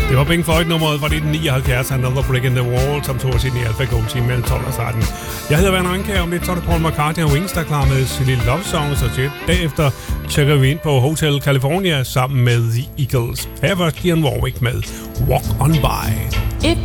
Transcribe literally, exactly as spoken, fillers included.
Det var Pink Floyd-nummeret fra nitten nioghalvfjerds, Another Brick in the Wall, som tog os ind i Alfa Go Team mellem tolv og tretten. Jeg hedder Werner Ønkær, om lidt så er det Paul McCartney og Wings, der er klar med Silly Love Songs, og derefter tjekker vi ind på Hotel California sammen med The Eagles. Her var Dionne Warwick med Walk On By.